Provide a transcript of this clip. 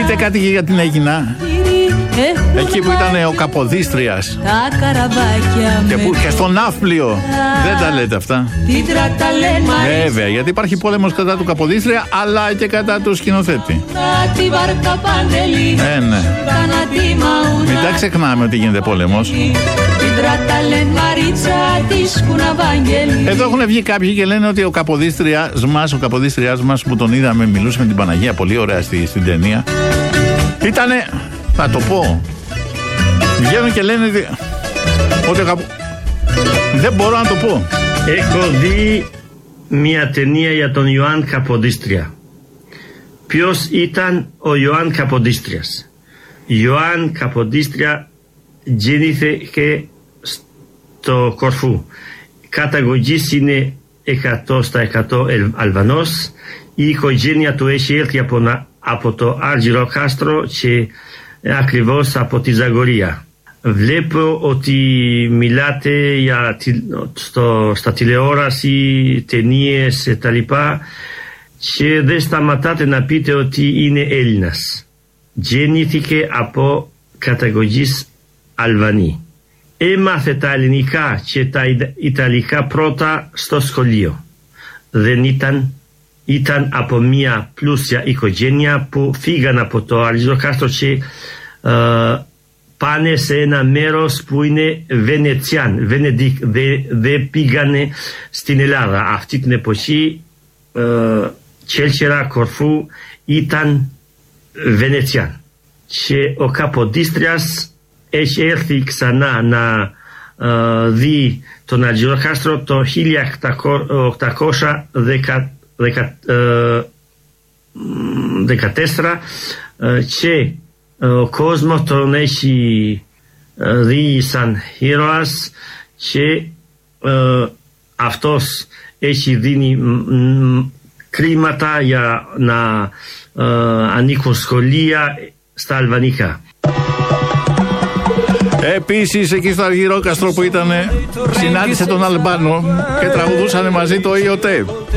Πείτε κάτι και για την Αίγινα. Εκεί που ήταν ο Καποδίστριας και στο Ναύπλιο. Δεν τα λέτε αυτά. Βέβαια, γιατί υπάρχει πόλεμος κατά του Καποδίστρια, αλλά και κατά του σκηνοθέτη. Ναι. Μην τα ξεχνάμε ότι γίνεται πόλεμος. Εδώ έχουν βγει κάποιοι και λένε ότι ο Καποδίστριας μας που τον είδαμε, μιλούσε με την Παναγία πολύ ωραία στην ταινία, ήτανε, θα το πω, βγαίνουν και λένε ότι δεν μπορώ να το πω. Έχω δει μια ταινία για τον Ιωάνν Καποδίστρια. Ποιος ήταν ο Ιωάνν Καποδίστριας? Ιωάνν Καποδίστρια γεννήθηκε στο Κορφού. Καταγωγής είναι 100% Αλβανός. Η οικογένεια του έχει έρθει από το Αργυροκάστρο και ακριβώς από τη Ζαγορία. Βλέπω ότι μιλάτε στα τηλεόραση, ταινίες και τα λοιπά, και δεν σταματάτε να πείτε ότι είναι Έλληνας. Γεννήθηκε από καταγωγής Αλβανή. Έμαθε τα ελληνικά και τα ιταλικά πρώτα στο σχολείο. Δεν ήταν από μια πλούσια οικογένεια που φύγαν από το Αργυροκάστρο και πάνε σε ένα μέρος που είναι Βενετσιάν, δεν πήγανε στην Ελλάδα. Αυτή την εποχή Κέρκυρα, Κορφού ήταν Βενετσιάν. Και ο Καποδίστριας έχει έρθει ξανά να δει τον Αργυροκάστρο το 1814 και ο κόσμος τον έχει δει σαν ήρωας και αυτός έχει δίνει κρίματα για να ανήκουν σχολεία στα αλβανικά. Επίσης εκεί στο Αργυρόκαστρο που ήταν, συνάντησε τον Αλμπάνο και τραγουδούσαν μαζί το ΙΟΤΕ.